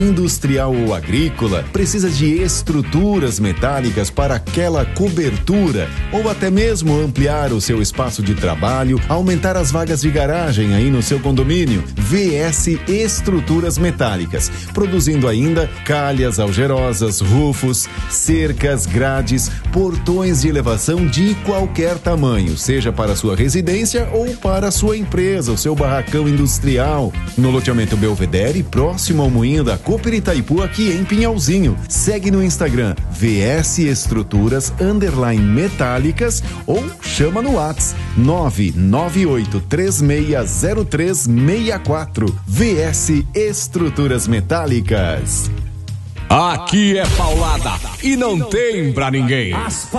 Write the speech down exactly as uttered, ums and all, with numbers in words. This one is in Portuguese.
industrial ou agrícola, precisa de estruturas metálicas para aquela cobertura ou até mesmo ampliar o seu espaço de trabalho, aumentar as vagas de garagem aí no seu condomínio? V S Estruturas Metálicas, produzindo ainda calhas algerosas, rufos, cercas, grades, portões de elevação de qualquer tamanho, seja para sua residência ou para sua empresa, o seu barracão industrial. No loteamento Belvedere, próximo ao moinho da Cooper Itaipu, aqui em Pinhalzinho. Segue no Instagram V S Estruturas underline Metálicas ou chama no WhatsApp nove nove oito três seis zero três seis quatro. V S Estruturas Metálicas. Aqui é paulada e não tem pra ninguém.